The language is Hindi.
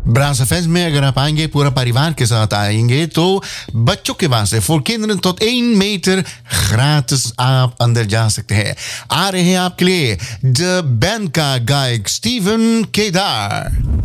ब्राज़फ़ेज़ में अगर आप आएंगे, पूरा परिवार के साथ आएंगे, तो बच्चों के वास्ते voor kinderen tot 1 meter gratis आप अंदर जा सकते हैं. आ रहे हैं आपके लिए द बैंड का गायक स्टीवन केदार.